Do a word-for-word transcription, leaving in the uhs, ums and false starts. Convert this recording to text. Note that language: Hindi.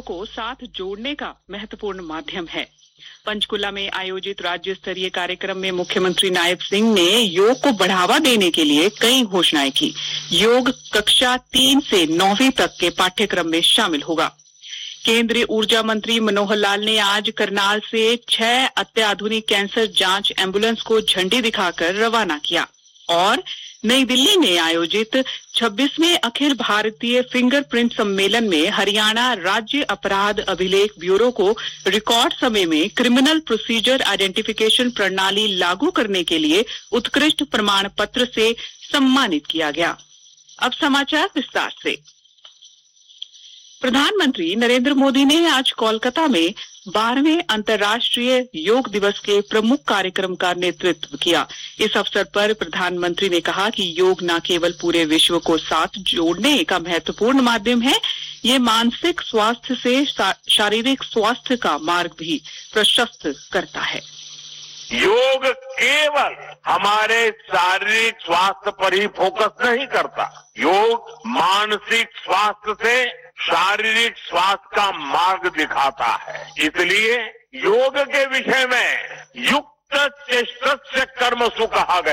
को साथ जोड़ने का महत्वपूर्ण माध्यम है। पंचकुला में आयोजित राज्य स्तरीय कार्यक्रम में मुख्यमंत्री नायब सिंह ने योग को बढ़ावा देने के लिए कई घोषणाएं की। योग कक्षा तीन से नौवीं तक के पाठ्यक्रम में शामिल होगा। केंद्रीय ऊर्जा मंत्री मनोहर लाल ने आज करनाल से छह अत्याधुनिक कैंसर जांच एम्बुलेंस को झंडी दिखाकर रवाना किया और नई दिल्ली में आयोजित छब्बीसवें अखिल भारतीय फिंगरप्रिंट सम्मेलन में हरियाणा राज्य अपराध अभिलेख ब्यूरो को रिकॉर्ड समय में क्रिमिनल प्रोसीजर आइडेंटिफिकेशन प्रणाली लागू करने के लिए उत्कृष्ट प्रमाण पत्र से सम्मानित किया गया। अब समाचार विस्तार से। प्रधानमंत्री नरेंद्र मोदी ने आज कोलकाता में बारहवें अंतर्राष्ट्रीय योग दिवस के प्रमुख कार्यक्रम का नेतृत्व किया। इस अवसर पर प्रधानमंत्री ने कहा कि योग न केवल पूरे विश्व को साथ जोड़ने का महत्वपूर्ण माध्यम है, ये मानसिक स्वास्थ्य से शारीरिक स्वास्थ्य का मार्ग भी प्रशस्त करता है। योग केवल हमारे शारीरिक स्वास्थ्य पर ही फोकस नहीं करता, योग मानसिक स्वास्थ्य से शारीरिक स्वास्थ्य का मार्ग दिखाता है। इसलिए योग के विषय में युक्त चेष्टस्य कर्मसु कहा गया।